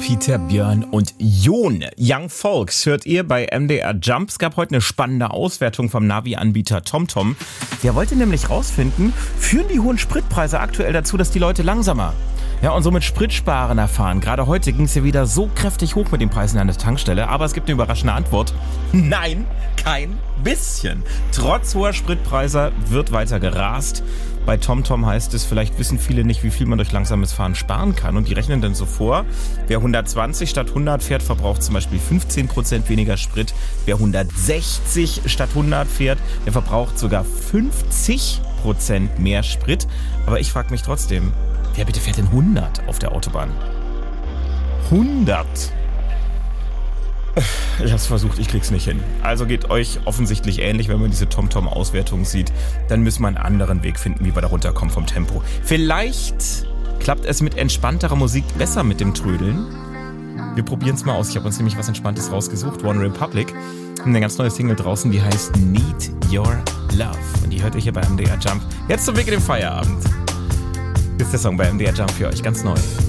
Peter, Björn und Jon. Young Folks hört ihr bei MDR Jump. Es gab heute eine spannende Auswertung vom Navi-Anbieter TomTom. Der wollte nämlich rausfinden, führen die hohen Spritpreise aktuell dazu, dass die Leute langsamer und somit spritsparender fahren. Gerade heute ging es ja wieder so kräftig hoch mit den Preisen an der Tankstelle. Aber es gibt eine überraschende Antwort. Nein, kein bisschen. Trotz hoher Spritpreise wird weiter gerast. Bei TomTom heißt es, vielleicht wissen viele nicht, wie viel man durch langsames Fahren sparen kann. Und die rechnen dann so vor, wer 120 statt 100 fährt, verbraucht zum Beispiel 15% weniger Sprit. Wer 160 statt 100 fährt, der verbraucht sogar 50% mehr Sprit. Aber ich frage mich trotzdem, wer bitte fährt denn 100 auf der Autobahn? 100! Ich hab's versucht, ich krieg's nicht hin. Also geht euch offensichtlich ähnlich, wenn man diese TomTom-Auswertung sieht. Dann müssen wir einen anderen Weg finden, wie wir da runterkommen vom Tempo. Vielleicht klappt es mit entspannterer Musik besser mit dem Trödeln. Wir probieren's mal aus. Ich habe uns nämlich was Entspanntes rausgesucht. One Republic. Eine ganz neue Single draußen, die heißt Need Your Love. Und die hört ihr hier bei MDR Jump. Jetzt zum Weg in den Feierabend. Hier ist der Song bei MDR Jump für euch, ganz neu.